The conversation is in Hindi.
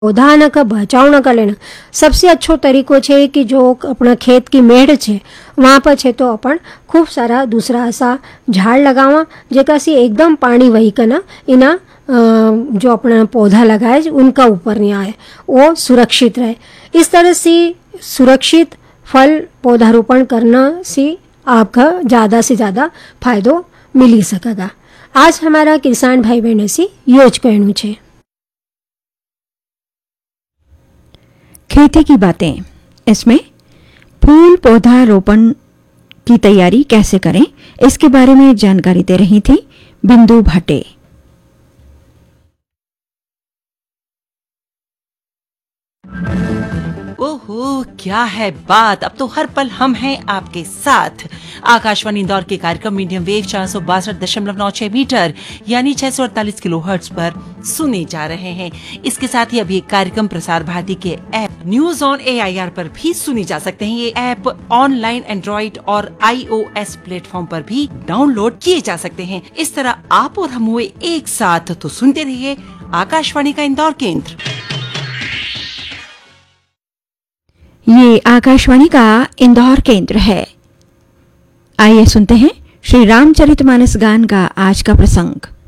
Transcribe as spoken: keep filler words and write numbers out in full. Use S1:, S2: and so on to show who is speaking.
S1: પૌધાના બચાવના का लेना सबसे अच्छो तरीको है कि जो अपना खेत की मेढ़ है वहाँ पर है तो अपन खूब सारा दूसरा ऐसा झाड़ लगावा जेका सी एकदम पानी वही करना इना जो अपना पौधा लगाए उनका ऊपर नहीं आए, वो सुरक्षित रहे। इस तरह से सुरक्षित फल पौधारोपण करना से आपका ज़्यादा से ज़्यादा फायदो मिली सकेगा। आज हमारा किसान भाई बहनों से योज कहना है।
S2: खेती की बातें, इसमें फूल पौधा रोपण की तैयारी कैसे करें इसके बारे में जानकारी दे रही थी बिंदु भाटे।
S3: ओहो क्या है बात, अब तो हर पल हम हैं आपके साथ। आकाशवाणी इंदौर के कार्यक्रम मीडियम वेव चार सौ बासठ दशमलव नौ छह मीटर यानी छह सौ अड़तालीस किलो हर्ट्ज पर सुने जा रहे हैं। इसके साथ ही अभी एक कार्यक्रम प्रसार भारती के app news on A I R पर भी सुने जा सकते हैं। ये ऐप ऑनलाइन एंड्रॉइड और आई ओ एस प्लेटफॉर्म पर भी डाउनलोड किए जा सकते हैं। इस तरह आप और हम हुए एक साथ, तो सुनते रहिए आकाशवाणी का इंदौर केंद्र।
S2: ये आकाशवाणी का इंदौर केंद्र है। आइए सुनते हैं श्री रामचरितमानस गान का आज का प्रसंग।